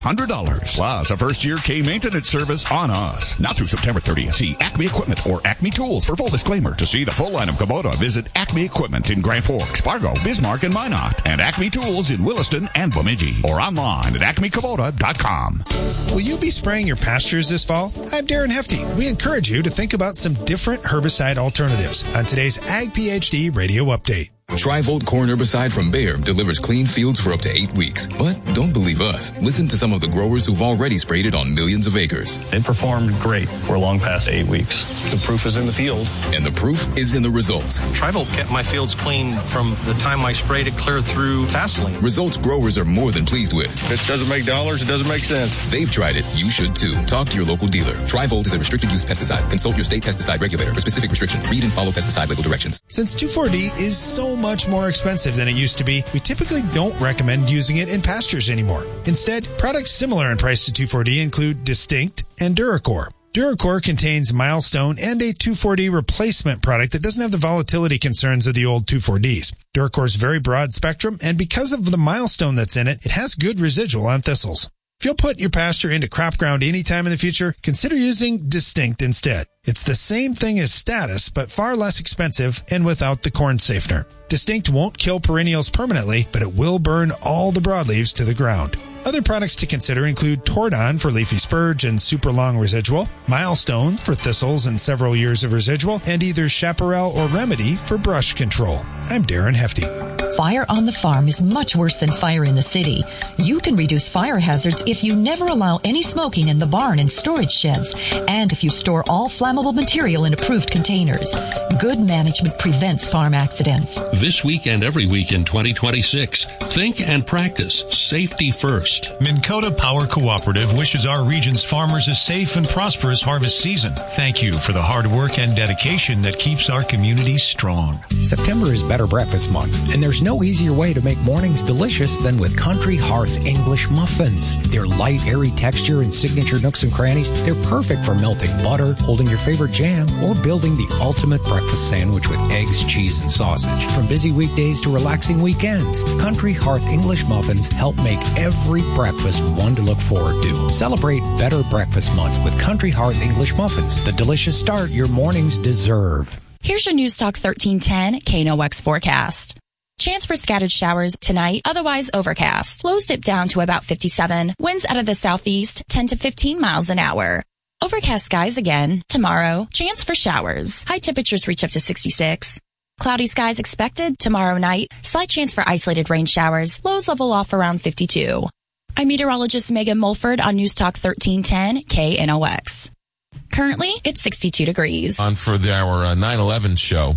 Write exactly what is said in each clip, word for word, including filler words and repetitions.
one hundred dollars plus a first-year K-maintenance service on us. Now through September thirtieth. See Acme Equipment or Acme Tools for full disclaimer. To see the full line of Kubota, visit Acme Equipment in Grand Forks, Fargo, Bismarck, and Minot, and Acme Tools in Williston and Bemidji, or online at acme kubota dot com. Will you be spraying your pastures this fall? I'm Darren Hefty. We encourage you to think about some different herbicide alternatives on today's Ag PhD Radio Update. Tri-Volt corn herbicide from Bayer delivers clean fields for up to eight weeks. But don't believe us. Listen to some of the growers who've already sprayed it on millions of acres. It performed great. We're long past eight weeks. The proof is in the field. And the proof is in the results. Tri-Volt kept my fields clean from the time I sprayed it clear through tasseling. Results growers are more than pleased with. If it doesn't make dollars, it doesn't make sense. They've tried it. You should too. Talk to your local dealer. Tri-Volt is a restricted use pesticide. Consult your state pesticide regulator for specific restrictions. Read and follow pesticide label directions. Since two four D is so much more expensive than it used to be, we typically don't recommend using it in pastures anymore. Instead, products similar in price to two four D include Distinct and Duracor. Duracor contains Milestone and a two four D replacement product that doesn't have the volatility concerns of the old two four Ds. Duracor's very broad spectrum, and because of the Milestone that's in it, it has good residual on thistles. If you'll put your pasture into crop ground anytime in the future, consider using Distinct instead. It's the same thing as Status, but far less expensive and without the corn safener. Distinct won't kill perennials permanently, but it will burn all the broadleaves to the ground. Other products to consider include Tordon for leafy spurge and super long residual, Milestone for thistles and several years of residual, and either Chaparral or Remedy for brush control. I'm Darren Hefty. Fire on the farm is much worse than fire in the city. You can reduce fire hazards if you never allow any smoking in the barn and storage sheds, and if you store all flammable material in approved containers. Good management prevents farm accidents. This week and every week in twenty twenty-six, think and practice safety first. Minn Kota Power Cooperative wishes our region's farmers a safe and prosperous harvest season. Thank you for the hard work and dedication that keeps our communities strong. September is Better Breakfast Month, and there's no easier way to make mornings delicious than with Country Hearth English muffins. Their light, airy texture and signature nooks and crannies, they're perfect for melting butter, holding your favorite jam, or building the ultimate breakfast sandwich with eggs, cheese, and sausage. From busy weekdays to relaxing weekends, Country Hearth English muffins help make every breakfast one to look forward to. Celebrate Better Breakfast Month with Country Hearth English muffins, the delicious start your mornings deserve. Here's your News Talk thirteen ten K N O X forecast. Chance for scattered showers tonight, otherwise overcast. Lows dip down to about fifty-seven. Winds out of the southeast, ten to fifteen miles an hour. Overcast skies again. Tomorrow, chance for showers. High temperatures reach up to sixty-six. Cloudy skies expected tomorrow night. Slight chance for isolated rain showers. Lows level off around fifty-two. I'm meteorologist Megan Mulford on News Talk thirteen ten K N O X. Currently, it's sixty-two degrees. On for the, our uh, nine eleven show.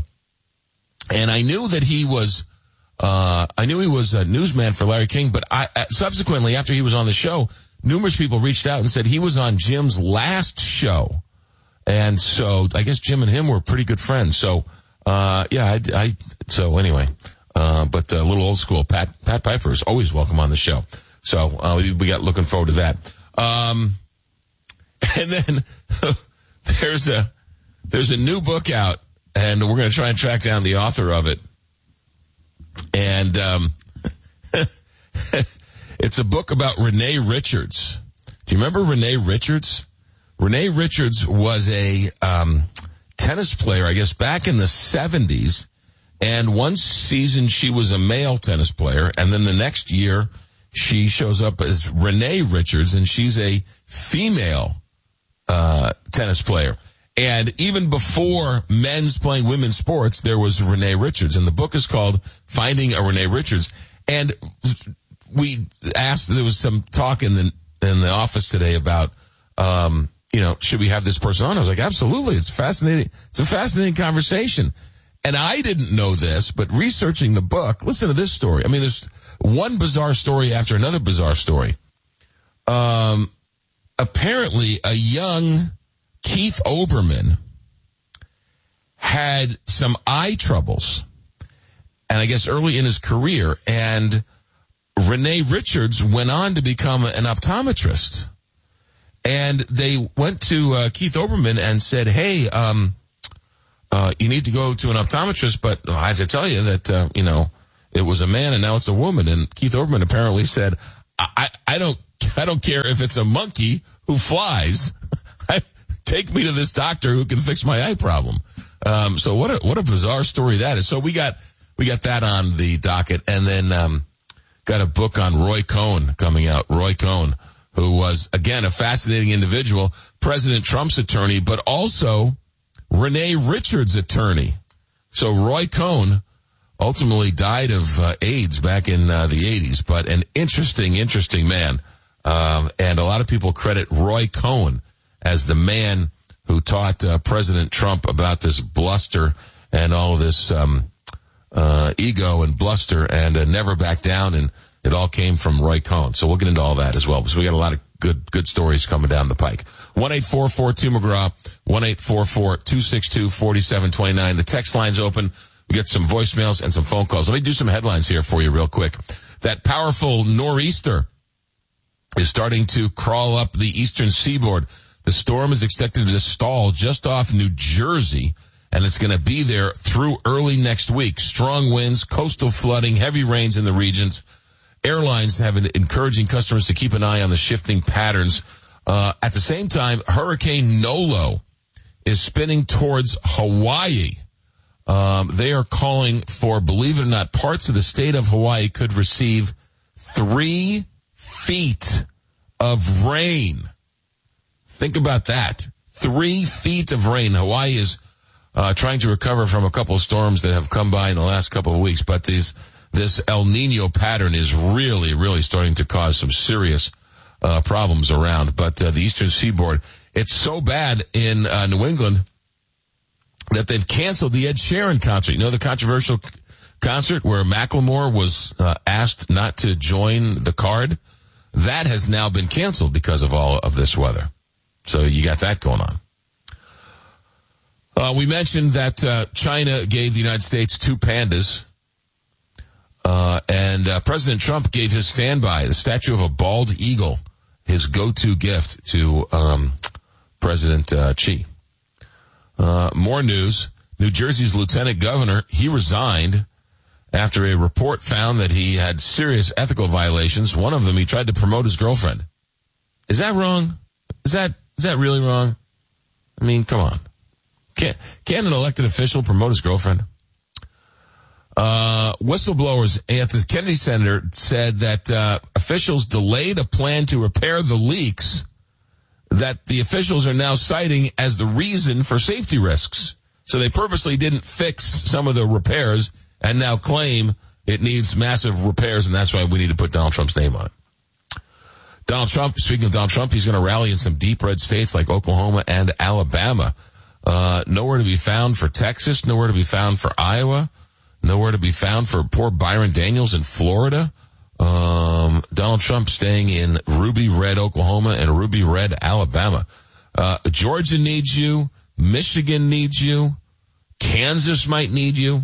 And I knew that he was... Uh, I knew he was a newsman for Larry King, but I, uh, subsequently, after he was on the show, numerous people reached out and said he was on Jim's last show. And so I guess Jim and him were pretty good friends. So, uh, yeah, I, I so anyway, uh, but a little old school. Pat, Pat Piper is always welcome on the show. So, uh, we, we got looking forward to that. Um, and then there's a, there's a new book out, and we're going to try and track down the author of it. And um, it's a book about Renee Richards. Do you remember Renee Richards? Renee Richards was a um, tennis player, I guess, back in the seventies. And one season she was a male tennis player. And then the next year she shows up as Renee Richards, and she's a female uh, tennis player. And even before men's playing women's sports, there was Renee Richards. And the book is called Finding a Renee Richards. And we asked, there was some talk in the in the office today about, um, you know, should we have this person on? I was like, absolutely. It's fascinating. It's a fascinating conversation. And I didn't know this, but researching the book, listen to this story. I mean, there's one bizarre story after another bizarre story. Um, apparently a young Keith Olbermann had some eye troubles, and I guess early in his career, and Renee Richards went on to become an optometrist. And they went to uh, Keith Olbermann and said, hey, um, uh, you need to go to an optometrist, but I have to tell you that, uh, you know, it was a man and now it's a woman. And Keith Olbermann apparently said, I, I don't I don't care if it's a monkey who flies. I, take me to this doctor who can fix my eye problem. Um, so what a, what a bizarre story that is. So we got, we got that on the docket, and then, um, got a book on Roy Cohn coming out. Roy Cohn, who was, again, a fascinating individual, President Trump's attorney, but also Renee Richards' attorney. So Roy Cohn ultimately died of uh, AIDS back in uh, the eighties, but an interesting, interesting man. Um, and a lot of people credit Roy Cohn as the man who taught uh, President Trump about this bluster and all of this um, uh, ego and bluster and uh, never back down. And it all came from Roy Cohn. So we'll get into all that as well. So we got a lot of good good stories coming down the pike. one eight four four two McGraw, one eight four four two six two four seven two nine. The text line's open. We get some voicemails and some phone calls. Let me do some headlines here for you real quick. That powerful nor'easter is starting to crawl up the eastern seaboard. The storm is expected to stall just off New Jersey, and it's going to be there through early next week. Strong winds, coastal flooding, heavy rains in the regions. Airlines have been encouraging customers to keep an eye on the shifting patterns. Uh, at the same time, Hurricane Nolo is spinning towards Hawaii. Um, they are calling for, believe it or not, parts of the state of Hawaii could receive three feet of rain. Think about that. Three feet of rain. Hawaii is uh, trying to recover from a couple of storms that have come by in the last couple of weeks, but these this El Nino pattern is really, really starting to cause some serious uh, problems around. But uh, the eastern seaboard, it's so bad in uh, New England that they've canceled the Ed Sheeran concert. You know, the controversial concert where Macklemore was uh, asked not to join the card? That has now been canceled because of all of this weather. So you got that going on. Uh, we mentioned that uh, China gave the United States two pandas. Uh, and uh, President Trump gave his standby, the statue of a bald eagle, his go-to gift to um, President uh, Xi. Uh, more news. New Jersey's lieutenant governor, he resigned after a report found that he had serious ethical violations. One of them, he tried to promote his girlfriend. Is that wrong? Is that is that really wrong? I mean, come on. Can, can an elected official promote his girlfriend? Uh, whistleblowers at the Kennedy Center said that uh, officials delayed a plan to repair the leaks that the officials are now citing as the reason for safety risks. So they purposely didn't fix some of the repairs and now claim it needs massive repairs, and that's why we need to put Donald Trump's name on it. Donald Trump, speaking of Donald Trump, he's going to rally in some deep red states like Oklahoma and Alabama. Uh, nowhere to be found for Texas, nowhere to be found for Iowa. Nowhere to be found for poor Byron Daniels in Florida. Um, Donald Trump staying in ruby red Oklahoma and ruby red Alabama. Uh, Georgia needs you. Michigan needs you. Kansas might need you.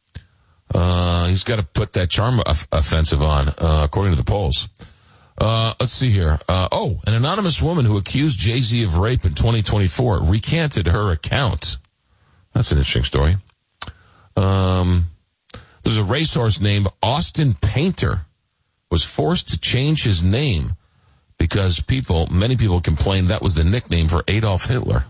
Uh, he's got to put that charm off- offensive on, uh, according to the polls. Uh, let's see here. Uh, oh, an anonymous woman who accused Jay-Z of rape in twenty twenty-four recanted her account. That's an interesting story. Um... There's a racehorse named Austin Painter was forced to change his name because people, many people complained that was the nickname for Adolf Hitler.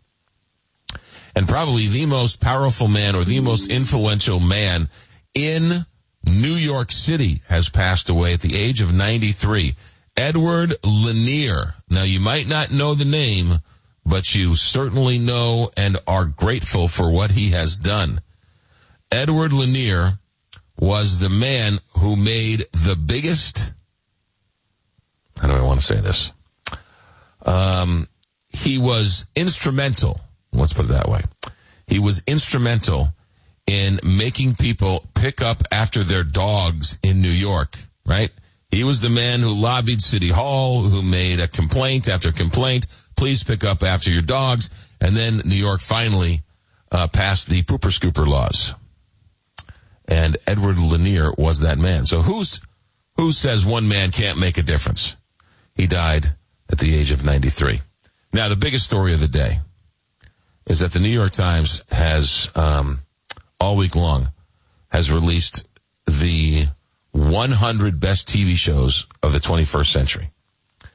And probably the most powerful man or the most influential man in New York City has passed away at the age of ninety-three. Edward Lanier. Now, you might not know the name, but you certainly know and are grateful for what he has done. Edward Lanier was the man who made the biggest, how do I want to say this? Um, he was instrumental, let's put it that way. He was instrumental in making people pick up after their dogs in New York, right? He was the man who lobbied City Hall, who made a complaint after complaint, please pick up after your dogs, and then New York finally uh, passed the pooper scooper laws. And Edward Lanier was that man. So who's, who says one man can't make a difference? He died at the age of ninety-three. Now, the biggest story of the day is that the New York Times has, um, all week long, has released the one hundred best T V shows of the twenty-first century.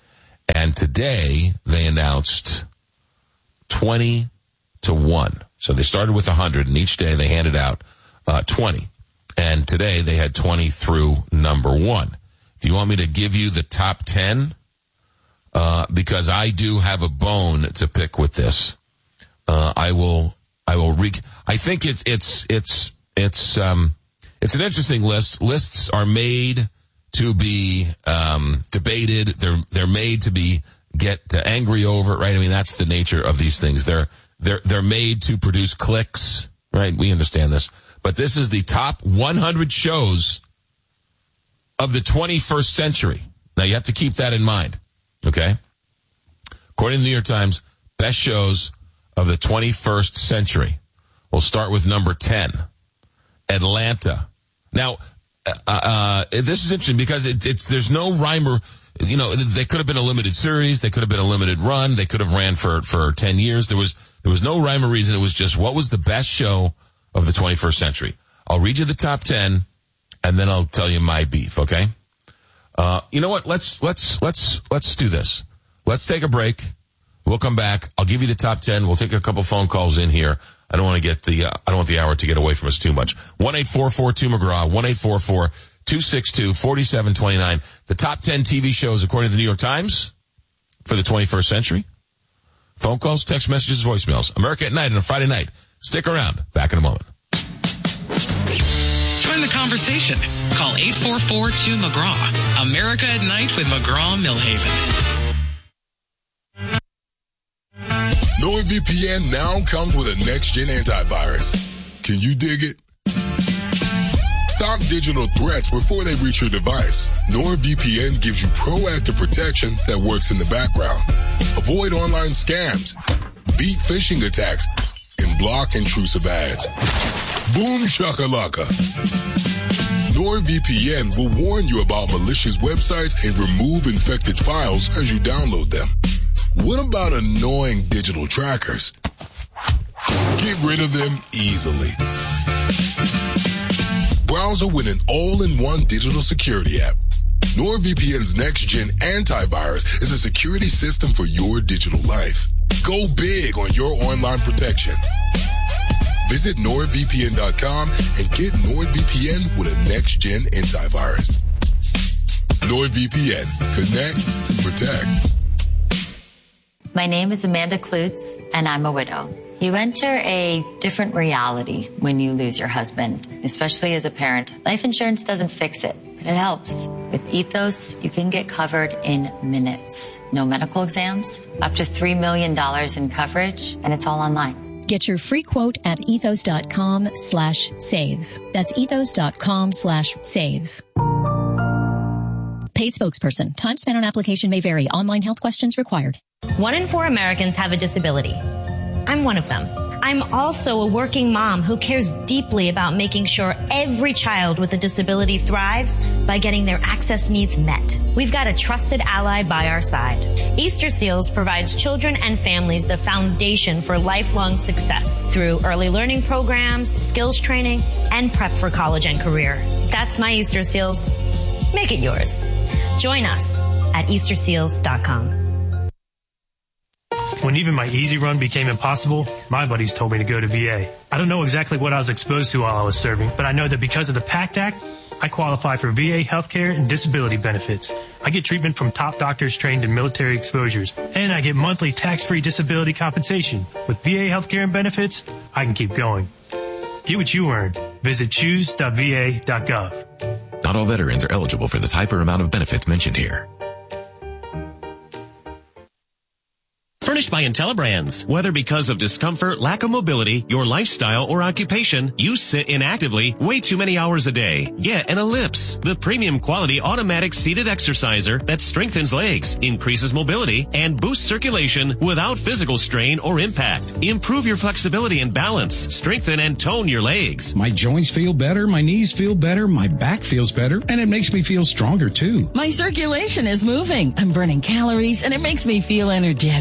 And today they announced twenty to one. So they started with one hundred, and each day they handed out uh, twenty. And today they had twenty through number one. Do you want me to give you the top ten? Uh, because I do have a bone to pick with this. Uh, I will, I will re- I think it's, it's, it's, it's, um, it's an interesting list. Lists are made to be, um, debated. They're, they're made to be, get uh, angry over, right? I mean, that's the nature of these things. They're, they're, they're made to produce clicks, right? We understand this. But this is the top one hundred shows of the twenty-first century. Now, you have to keep that in mind, okay? According to the New York Times, best shows of the twenty-first century. We'll start with number ten, Atlanta. Now, uh, uh, this is interesting because it, it's there's no rhyme or, you know, they could have been a limited series. They could have been a limited run. They could have ran for, for ten years. There was, there was no rhyme or reason. It was just what was the best show of the twenty-first century. I'll read you the top ten, and then I'll tell you my beef, okay? Uh, you know what? Let's, let's, let's, let's do this. Let's take a break. We'll come back. I'll give you the top ten. We'll take a couple phone calls in here. I don't want to get the, uh, I don't want the hour to get away from us too much. one eight four four two McGraw, one eight four four two six two four seven two nine. The top ten T V shows according to the New York Times for the twenty-first century. Phone calls, text messages, voicemails. America at Night on a Friday night. Stick around. Back in a moment. Join the conversation. Call eight four four two McGraw. America at Night with McGraw Millhaven. NordVPN now comes with a next-gen antivirus. Can you dig it? Stop digital threats before they reach your device. NordVPN gives you proactive protection that works in the background. Avoid online scams, beat phishing attacks, and block intrusive ads. Boom shakalaka. NordVPN will warn you about malicious websites and remove infected files as you download them. What about annoying digital trackers? Get rid of them easily. Browser with an all-in-one digital security app. NordVPN's next-gen antivirus is a security system for your digital life. Go big on your online protection. Visit nord V P N dot com and get NordVPN with a next-gen antivirus. NordVPN. Connect and protect. My name is Amanda Klutz, and I'm a widow. You enter a different reality when you lose your husband, especially as a parent. Life insurance doesn't fix it, but it helps. With Ethos, you can get covered in minutes. No medical exams, up to three million dollars in coverage, and it's all online. Get your free quote at ethos.com slash save. That's ethos.com slash save. Paid spokesperson. Time spent on application may vary. Online health questions required. One in four Americans have a disability. I'm one of them. I'm also a working mom who cares deeply about making sure every child with a disability thrives by getting their access needs met. We've got a trusted ally by our side. Easter Seals provides children and families the foundation for lifelong success through early learning programs, skills training, and prep for college and career. That's my Easter Seals. Make it yours. Join us at easter seals dot com. When even my easy run became impossible, my buddies told me to go to V A. I don't know exactly what I was exposed to while I was serving, but I know that because of the PACT Act, I qualify for V A healthcare and disability benefits. I get treatment from top doctors trained in military exposures, and I get monthly tax-free disability compensation. With V A healthcare and benefits, I can keep going. Get what you earn. Visit choose dot v a dot gov. Not all veterans are eligible for the type or amount of benefits mentioned here. Furnished by IntelliBrands. Whether because of discomfort, lack of mobility, your lifestyle, or occupation, you sit inactively way too many hours a day. Get an Ellipse, the premium quality automatic seated exerciser that strengthens legs, increases mobility, and boosts circulation without physical strain or impact. Improve your flexibility and balance. Strengthen and tone your legs. My joints feel better, my knees feel better, my back feels better, and it makes me feel stronger too. My circulation is moving. I'm burning calories, and it makes me feel energetic.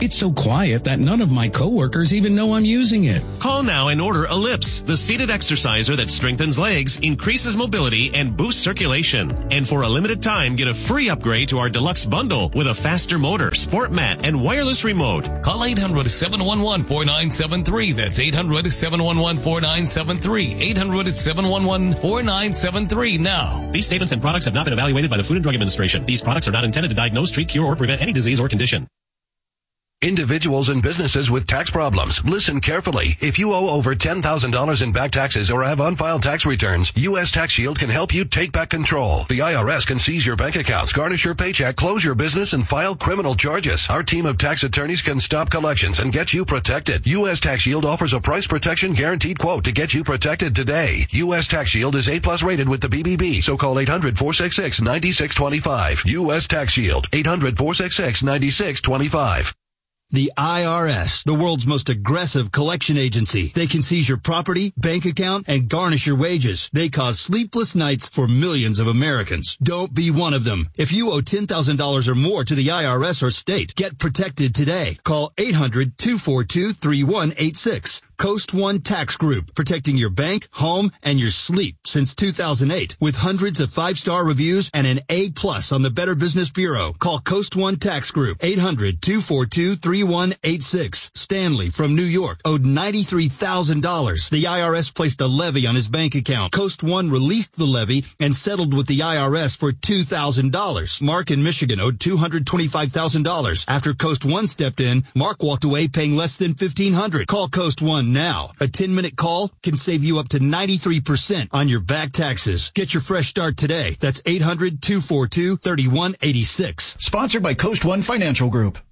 It's so quiet that none of my coworkers even know I'm using it. Call now and order Ellipse, the seated exerciser that strengthens legs, increases mobility, and boosts circulation. And for a limited time, get a free upgrade to our deluxe bundle with a faster motor, sport mat, and wireless remote. Call eight hundred, seven one one, four nine seven three. That's eight hundred, seven one one, four nine seven three. eight hundred, seven one one, four nine seven three now. These statements and products have not been evaluated by the Food and Drug Administration. These products are not intended to diagnose, treat, cure, or prevent any disease or condition. Individuals and businesses with tax problems, listen carefully. If you owe over ten thousand dollars in back taxes or have unfiled tax returns, U S Tax Shield can help you take back control. The I R S can seize your bank accounts, garnish your paycheck, close your business, and file criminal charges. Our team of tax attorneys can stop collections and get you protected. U S Tax Shield offers a price protection guaranteed quote to get you protected today. U S Tax Shield is A plus rated with the B B B, so call eight hundred, four six six, nine six two five. U S Tax Shield, eight hundred, four six six, nine six two five. The I R S, the world's most aggressive collection agency. They can seize your property, bank account, and garnish your wages. They cause sleepless nights for millions of Americans. Don't be one of them. If you owe ten thousand dollars or more to the I R S or state, get protected today. Call eight hundred, two four two, three one eight six. Coast One Tax Group, protecting your bank, home, and your sleep since two thousand eight. With hundreds of five-star reviews and an A plus on the Better Business Bureau. Call Coast One Tax Group, eight hundred, two four two, three one eight six. Stanley from New York owed ninety-three thousand dollars. The I R S placed a levy on his bank account. Coast One released the levy and settled with the I R S for two thousand dollars. Mark in Michigan owed two hundred twenty-five thousand dollars. After Coast One stepped in, Mark walked away paying less than fifteen hundred dollars. Call Coast One now. A ten-minute call can save you up to ninety-three percent on your back taxes. Get your fresh start today. That's eight hundred, two four two, three one eight six. Sponsored by Coast One Financial Group.